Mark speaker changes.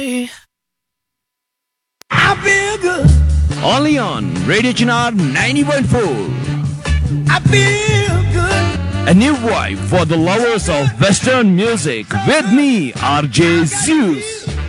Speaker 1: I feel good.
Speaker 2: Only on Radio Chinar 90.4.
Speaker 1: I feel good.
Speaker 2: A new vibe for the lovers of Western music with me, RJ Zeus.